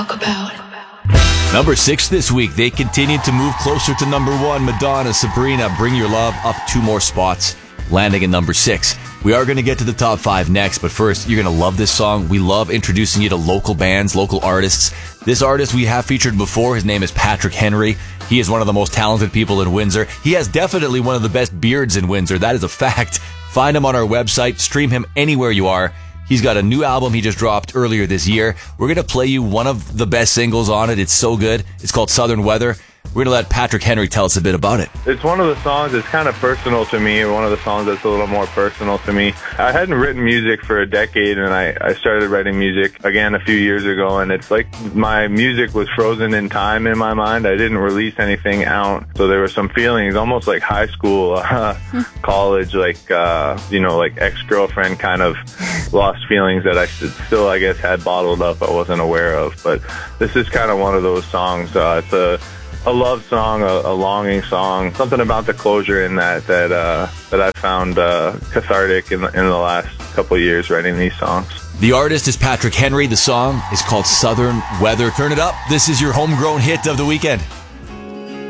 Number 6 this week, they continued to move closer to number 1. Madonna, Sabrina, Bring Your Love, up 2 more spots, landing in number 6. We are going to get to the top 5 next, but first, you're going to love this song. We love introducing you to local bands, local artists. This artist we have featured before, his name is Patrick Henry. He is one of the most talented people in Windsor. He has definitely one of the best beards in Windsor. That is a fact. Find him on our website. Stream him anywhere you are. He's got a new album he just dropped earlier this year. We're going to play you one of the best singles on it. It's so good. It's called Southern Weather. We're going to let Patrick Henry tell us a bit about it. It's one of the songs that's kind of personal to me, one of the songs that's a little more personal to me. I hadn't written music for a decade, and I started writing music again a few years ago, and it's like my music was frozen in time in my mind. I didn't release anything out, so there were some feelings, almost like high school, college, like ex-girlfriend kind of lost feelings that I still, I guess, had bottled up I wasn't aware of. But this is kind of one of those songs. It's a love song, a longing song, something about the closure in that I found cathartic in the last couple of years writing these songs. The artist is Patrick Henry. The song is called Southern Weather. Turn it up. This is your homegrown hit of the weekend.